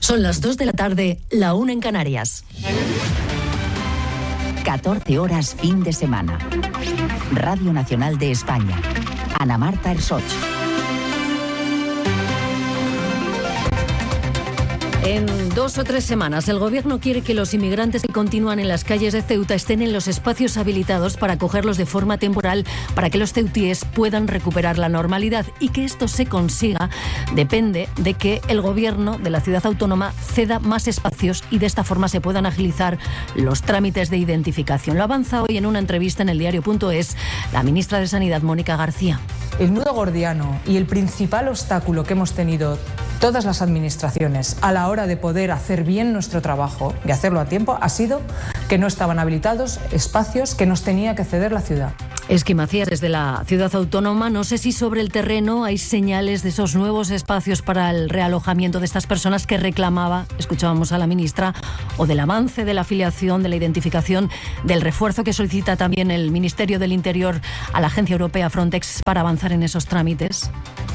Son las 2 de la tarde, la 1 en Canarias. 14 horas fin de semana. Radio Nacional de España. Ana Marta Ersoch. En 2 o 3 semanas, el Gobierno quiere que los inmigrantes que continúan en las calles de Ceuta estén en los espacios habilitados para acogerlos de forma temporal, para que los ceutíes puedan recuperar la normalidad. Y que esto se consiga depende de que el Gobierno de la ciudad autónoma ceda más espacios y de esta forma se puedan agilizar los trámites de identificación. Lo avanza hoy en una entrevista en el diario.es la ministra de Sanidad, Mónica García. El nudo gordiano y el principal obstáculo que hemos tenido todas las administraciones a la hora de poder hacer bien nuestro trabajo y hacerlo a tiempo ha sido que no estaban habilitados espacios que nos tenía que ceder la ciudad. Esqui Macías, desde la ciudad autónoma, no sé si sobre el terreno hay señales de esos nuevos espacios para el realojamiento de estas personas que reclamaba, escuchábamos a la ministra, o del avance de la afiliación, de la identificación, del refuerzo que solicita también el Ministerio del Interior a la Agencia Europea Frontex para avanzar en esos trámites.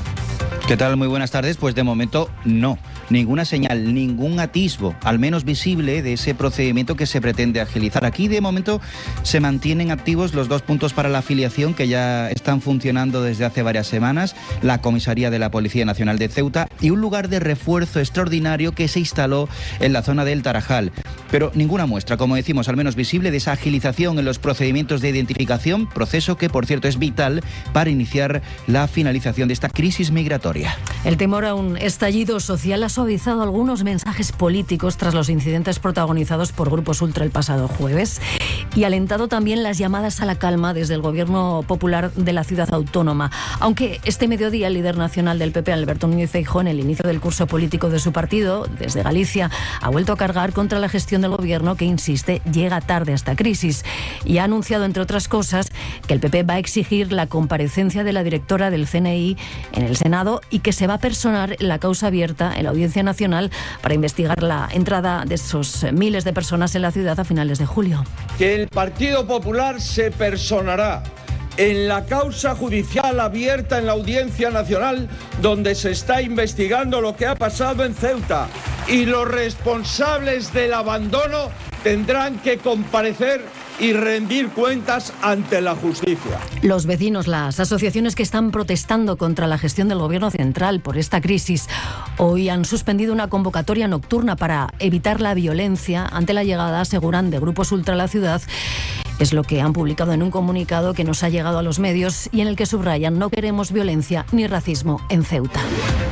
¿Qué tal? Muy buenas tardes. Pues de momento no. Ninguna señal, ningún atisbo, al menos visible, de ese procedimiento que se pretende agilizar. Aquí de momento se mantienen activos los 2 puntos para la afiliación que ya están funcionando desde hace varias semanas, la comisaría de la Policía Nacional de Ceuta y un lugar de refuerzo extraordinario que se instaló en la zona del Tarajal. Pero ninguna muestra, como decimos, al menos visible, de esa agilización en los procedimientos de identificación, proceso que, por cierto, es vital para iniciar la finalización de esta crisis migratoria. El temor a un estallido social ha suavizado algunos mensajes políticos tras los incidentes protagonizados por grupos ultra el pasado jueves y alentado también las llamadas a la calma desde el Gobierno Popular de la ciudad autónoma. Aunque este mediodía el líder nacional del PP, Alberto Núñez Feijóo, en el inicio del curso político de su partido, desde Galicia, ha vuelto a cargar contra la gestión del Gobierno que, insiste, llega tarde a esta crisis y ha anunciado, entre otras cosas, que el PP va a exigir la comparecencia de la directora del CNI en el Senado y que se va a personar la causa abierta en la Audiencia Nacional para investigar la entrada de esos miles de personas en la ciudad a finales de julio. Que el Partido Popular se personará en la causa judicial abierta en la Audiencia Nacional, donde se está investigando lo que ha pasado en Ceuta, y los responsables del abandono tendrán que comparecer y rendir cuentas ante la justicia. Los vecinos, las asociaciones que están protestando contra la gestión del Gobierno central por esta crisis, hoy han suspendido una convocatoria nocturna para evitar la violencia ante la llegada, aseguran, de grupos ultra a la ciudad. Es lo que han publicado en un comunicado que nos ha llegado a los medios y en el que subrayan: no queremos violencia ni racismo en Ceuta.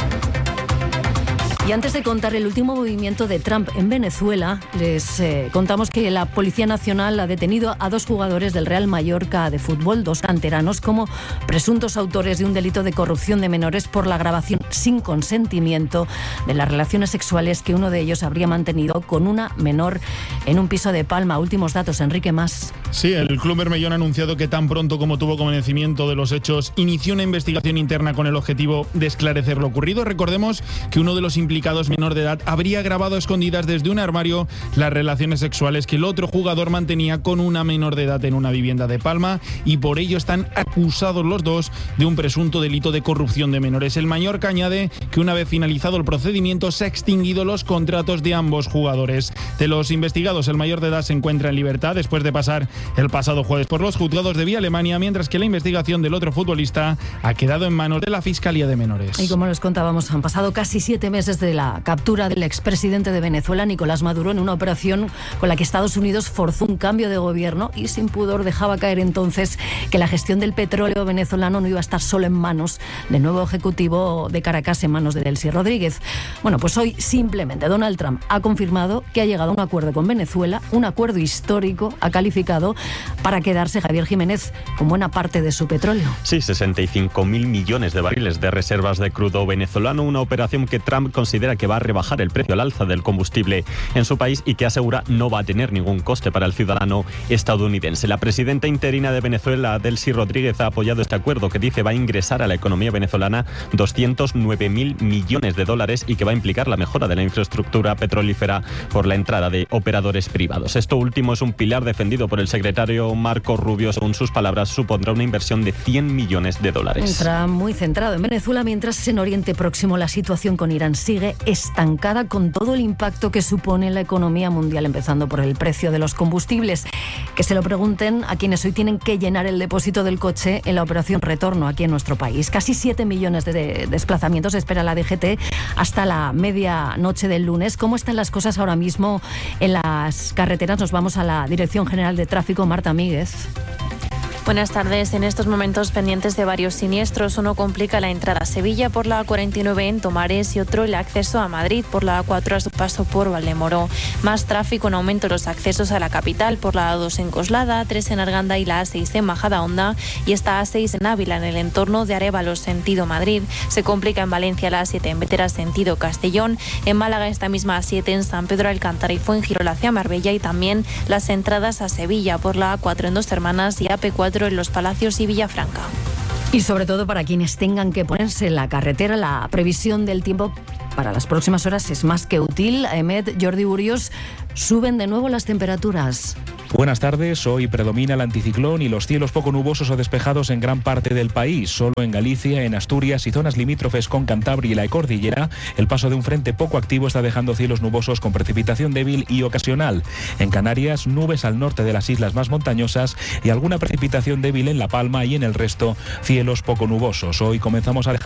Y antes de contar el último movimiento de Trump en Venezuela, les contamos que la Policía Nacional ha detenido a 2 jugadores del Real Mallorca de fútbol, 2 canteranos, como presuntos autores de un delito de corrupción de menores por la grabación sin consentimiento de las relaciones sexuales que uno de ellos habría mantenido con una menor en un piso de Palma. Últimos datos, Enrique Mas. Sí, el Club Bermellón ha anunciado que tan pronto como tuvo conocimiento de los hechos, inició una investigación interna con el objetivo de esclarecer lo ocurrido. Recordemos que uno de los implicados, menor de edad, habría grabado a escondidas desde un armario las relaciones sexuales que el otro jugador mantenía con una menor de edad en una vivienda de Palma, y por ello están acusados los 2 de un presunto delito de corrupción de menores. El Mallorca añade que una vez finalizado el procedimiento se han extinguido los contratos de ambos jugadores. De los investigados, el mayor de edad se encuentra en libertad después de pasar el pasado jueves por los juzgados de Vía Alemania, mientras que la investigación del otro futbolista ha quedado en manos de la Fiscalía de Menores. Y como les contábamos, han pasado casi 7 meses de la captura del expresidente de Venezuela, Nicolás Maduro, en una operación con la que Estados Unidos forzó un cambio de gobierno y sin pudor dejaba caer entonces que la gestión del petróleo venezolano no iba a estar solo en manos del nuevo ejecutivo de Caracas, en manos de Delcy Rodríguez. Bueno, pues hoy simplemente Donald Trump ha confirmado que ha llegado a un acuerdo con Venezuela, un acuerdo histórico, ha calificado, para quedarse Javier Jiménez con buena parte de su petróleo. Sí, 65.000 millones de barriles de reservas de crudo venezolano, una operación que Trump considera que va a rebajar el precio al alza del combustible en su país y que asegura no va a tener ningún coste para el ciudadano estadounidense. La presidenta interina de Venezuela, Delcy Rodríguez, ha apoyado este acuerdo que dice va a ingresar a la economía venezolana 209.000 millones de dólares y que va a implicar la mejora de la infraestructura petrolífera por la entrada de operadores privados. Esto último es un pilar defendido por el sector secretario Marco Rubio, según sus palabras, supondrá una inversión de $100 millones. Entra muy centrado en Venezuela, mientras en Oriente Próximo la situación con Irán sigue estancada, con todo el impacto que supone en la economía mundial, empezando por el precio de los combustibles. Que se lo pregunten a quienes hoy tienen que llenar el depósito del coche en la operación Retorno aquí en nuestro país. Casi 7 millones de desplazamientos espera la DGT hasta la medianoche del lunes. ¿Cómo están las cosas ahora mismo en las carreteras? Nos vamos a la Dirección General de Tráfico, Marta Míguez. Buenas tardes. En estos momentos pendientes de varios siniestros. Uno complica la entrada a Sevilla por la A49 en Tomares y otro el acceso a Madrid por la A4 a su paso por Valdemoro. Más tráfico en aumento los accesos a la capital por la A2 en Coslada, A3 en Arganda y la A6 en Majadahonda y esta A6 en Ávila en el entorno de Arévalo sentido Madrid. Se complica en Valencia la A7 en Vetera sentido Castellón. En Málaga esta misma A7 en San Pedro Alcántara y Fuengirola hacia Marbella y también las entradas a Sevilla por la A4 en Dos Hermanas y AP4 en Los Palacios y Villafranca. Y sobre todo para quienes tengan que ponerse en la carretera, la previsión del tiempo para las próximas horas es más que útil. Ahmed, Jordi Urios, suben de nuevo las temperaturas. Buenas tardes. Hoy predomina el anticiclón y los cielos poco nubosos o despejados en gran parte del país. Solo en Galicia, en Asturias y zonas limítrofes con Cantabria y la cordillera, el paso de un frente poco activo está dejando cielos nubosos con precipitación débil y ocasional. En Canarias, nubes al norte de las islas más montañosas y alguna precipitación débil en La Palma y en el resto, cielos poco nubosos. Hoy comenzamos a dejar